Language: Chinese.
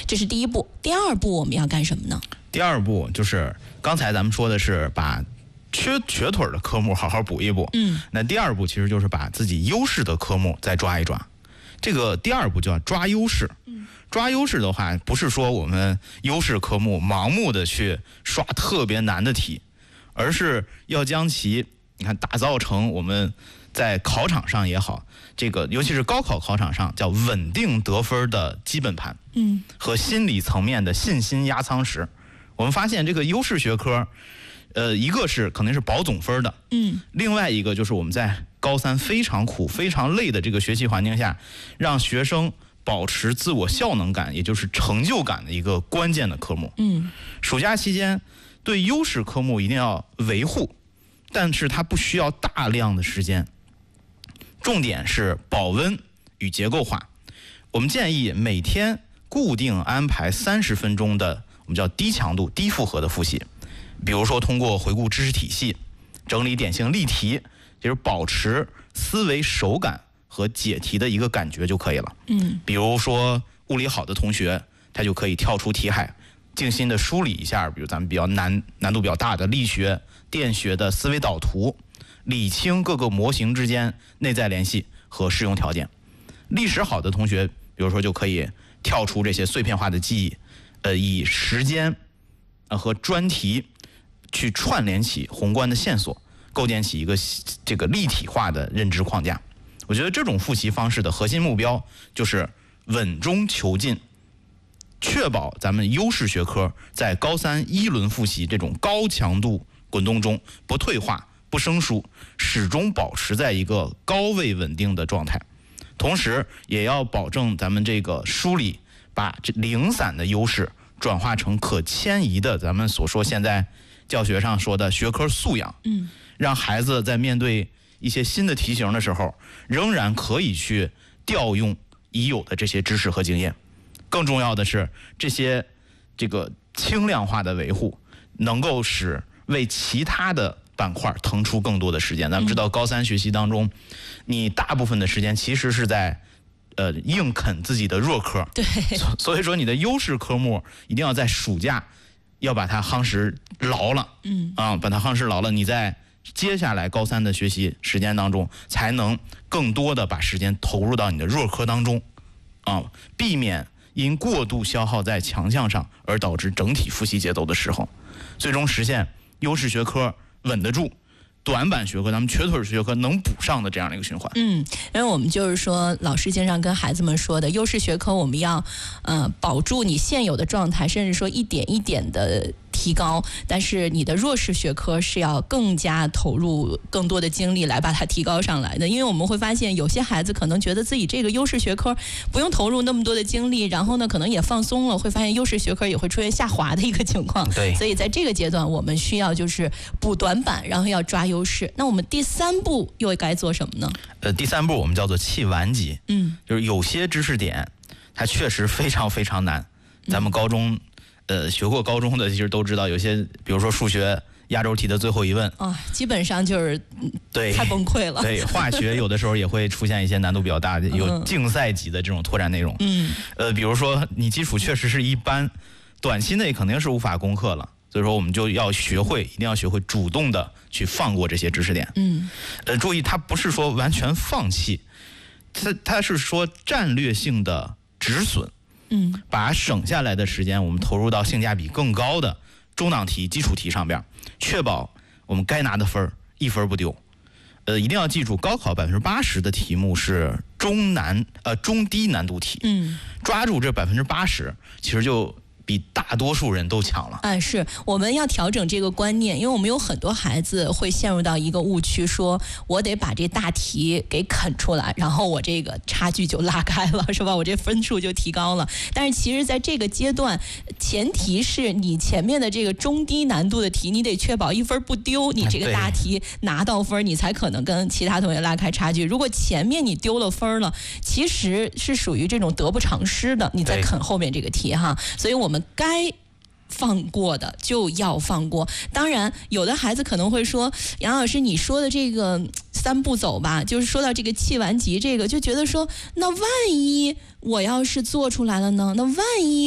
这是第一步。第二步我们要干什么呢？ 第二步就是刚才咱们说的是把瘸腿的科目好好补一补。那第二步其实就是把自己优势的科目再抓一抓。这个第二步叫抓优势。抓优势的话，不是说我们优势科目盲目的去刷特别难的题，而是要将其你看打造成我们在考场上也好，这个尤其是高考考场上叫稳定得分的基本盘，和心理层面的信心压舱石。我们发现这个优势学科，一个是肯定是保总分的，另外一个就是我们在高三非常苦、非常累的这个学习环境下，让学生保持自我效能感，也就是成就感的一个关键的科目。暑假期间对优势科目一定要维护，但是它不需要大量的时间，重点是保温与结构化。我们建议每天固定安排30分钟的我们叫低强度、低负荷的复习，比如说通过回顾知识体系、整理典型例题，就是保持思维手感和解题的一个感觉就可以了。比如说物理好的同学，他就可以跳出题海，静心的梳理一下，比如咱们比较难度比较大的力学、电学的思维导图，理清各个模型之间内在联系和适用条件。历史好的同学，比如说就可以跳出这些碎片化的记忆，以时间和专题去串联起宏观的线索，构建起一个这个立体化的认知框架。我觉得这种复习方式的核心目标就是稳中求进，确保咱们优势学科在高三一轮复习这种高强度滚动中不退化、不生疏，始终保持在一个高位稳定的状态。同时也要保证咱们这个梳理，把这零散的优势转化成可迁移的，咱们所说现在教学上说的学科素养，让孩子在面对一些新的题型的时候，仍然可以去调用已有的这些知识和经验。更重要的是，这个轻量化的维护，能够使为其他的板块腾出更多的时间。咱们知道高三学习当中，你大部分的时间其实是在硬啃自己的弱科。 对， 所以说你的优势科目一定要在暑假要把它夯实牢了，把它夯实牢了，你在接下来高三的学习时间当中，才能更多的把时间投入到你的弱科当中，避免因过度消耗在强项上而导致整体复习节奏的失衡，最终实现优势学科稳得住，短板学科咱们瘸腿学科能补上的这样的一个循环。 因为我们就是说，老师经常跟孩子们说的，优势学科我们要保住你现有的状态，甚至说一点一点的提高，但是你的弱势学科是要更加投入更多的精力来把它提高上来的。因为我们会发现有些孩子可能觉得自己这个优势学科不用投入那么多的精力，然后呢可能也放松了，会发现优势学科也会出现下滑的一个情况。 对， 所以在这个阶段我们需要就是补短板，然后要抓优势。那我们第3步又该做什么呢？ 第3步我们叫做弃顽疾。就是有些知识点它确实非常非常难，咱们高中学过高中的其实都知道，有些比如说数学压轴题的最后一问基本上就是对太崩溃了。 对，化学有的时候也会出现一些难度比较大的，有竞赛级的这种拓展内容。比如说你基础确实是一般，短期内肯定是无法攻克了，所以说我们就要学会，一定要学会主动的去放过这些知识点。注意，它不是说完全放弃，它是说战略性的止损。把省下来的时间我们投入到性价比更高的中档题、基础题上边，确保我们该拿的分一分不丢。一定要记住，高考80%的题目是中低难度题。抓住这80%，其实就比大多数人都强了。 是，我们要调整这个观念，因为我们有很多孩子会陷入到一个误区，说我得把这大题给啃出来，然后我这个差距就拉开了，是吧？我这分数就提高了。但是其实在这个阶段，前提是你前面的这个中低难度的题，你得确保一分不丢，你这个大题拿到分，你才可能跟其他同学拉开差距。如果前面你丢了分了，其实是属于这种得不偿失的，你在啃后面这个题哈。所以我们该放过的就要放过。当然有的孩子可能会说，杨老师你说的这个3步走吧，就是说到这个弃顽疾，这个就觉得说，那万一我要是做出来了呢？那万一